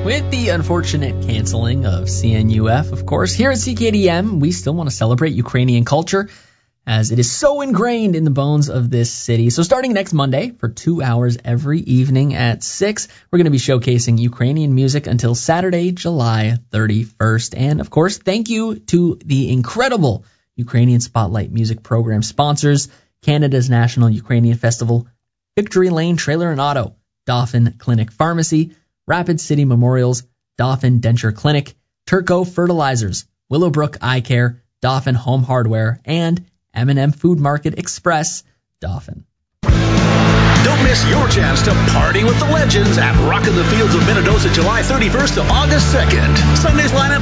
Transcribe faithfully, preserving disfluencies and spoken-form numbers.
With the unfortunate canceling of C N U F, of course, here at C K D M, we still want to celebrate Ukrainian culture as it is so ingrained in the bones of this city. So starting next Monday for two hours every evening at six, we're going to be showcasing Ukrainian music until Saturday, July thirty-first. And of course, thank you to the incredible Ukrainian Spotlight Music Program sponsors, Canada's National Ukrainian Festival, Victory Lane Trailer and Auto, Dauphin Clinic Pharmacy, Rapid City Memorials, Dauphin Denture Clinic, Turco Fertilizers, Willowbrook Eye Care, Dauphin Home Hardware, and M and M Food Market Express, Dauphin. Don't miss your chance to party with the legends at Rock in the Fields of Minnedosa, July thirty-first to August second. Sunday's lineup